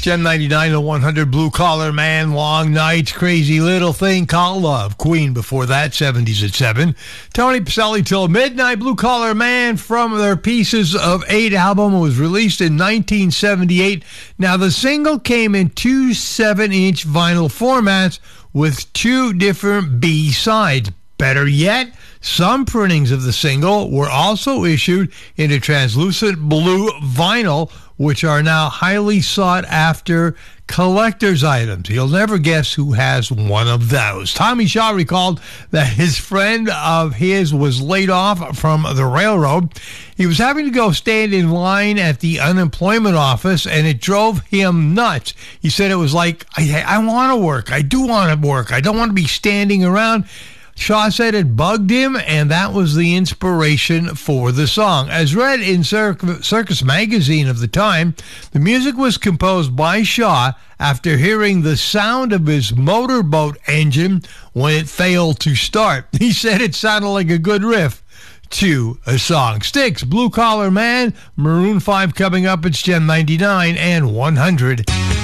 Gen 99 to 100, Blue Collar Man, Long Nights, Crazy Little Thing Called Love. Queen before that, 70s at 7. Tony Pacelli Till Midnight, Blue Collar Man from their Pieces of 8 album was released in 1978. Now, the single came in two 7-inch vinyl formats with two different B-sides. Better yet, some printings of the single were also issued in a translucent blue vinyl, which are now highly sought after collector's items. You'll never guess who has one of those. Tommy Shaw recalled that his friend of his was laid off from the railroad. He was having to go stand in line at the unemployment office, and it drove him nuts. He said it was like, I want to work. I do want to work. I don't want to be standing around. Shaw said it bugged him, and that was the inspiration for the song. As read in Circus Magazine of the time, the music was composed by Shaw after hearing the sound of his motorboat engine when it failed to start. He said it sounded like a good riff to a song. Styx, Blue Collar Man, Maroon 5 coming up. It's Gen 99 and 100.